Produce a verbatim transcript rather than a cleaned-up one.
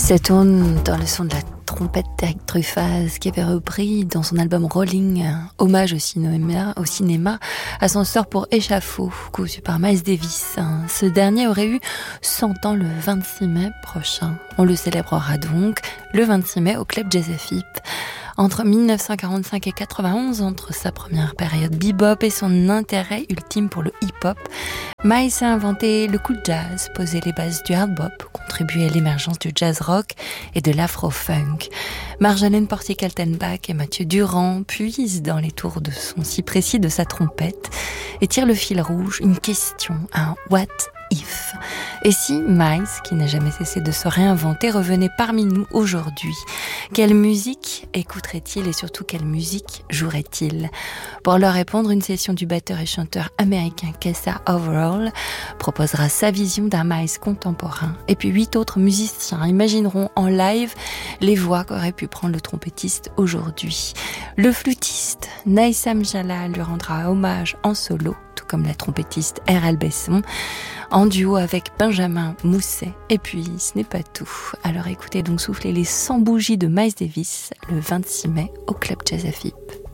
Ça tourne dans le son de la trompette d'Eric Truffaz, qui avait repris dans son album Rolling, hommage au cinéma, au cinéma Ascenseur pour échafaud, cousu par Miles Davis. Ce dernier aurait eu cent ans le vingt-six mai prochain. On le célébrera donc le vingt-six mai au Club Jazz F I P. Entre dix-neuf cent quarante-cinq et quatre-vingt-onze, entre sa première période bebop et son intérêt ultime pour le hip-hop, Miles a inventé le cool jazz, posé les bases du hard bop, contribué à l'émergence du jazz rock et de l'afro-funk. Marjolaine Portier-Kaltenbach et Mathieu Durand puisent dans les tours de son si précis de sa trompette et tirent le fil rouge, une question, un what if. Et si Miles, qui n'a jamais cessé de se réinventer, revenait parmi nous aujourd'hui? Quelle musique écouterait-il et surtout quelle musique jouerait-il? Pour leur répondre, une session du batteur et chanteur américain Kessa Overall proposera sa vision d'un Miles contemporain. Et puis huit autres musiciens imagineront en live les voix qu'aurait pu prendre le trompettiste aujourd'hui. Le flûtiste Naïsam Jalal lui rendra hommage en solo, tout comme la trompettiste R L Besson, en duo avec Benjamin Mousset. Et puis, ce n'est pas tout. Alors écoutez donc souffler les cent bougies de Miles Davis le vingt-six mai au Club Jazz F I P.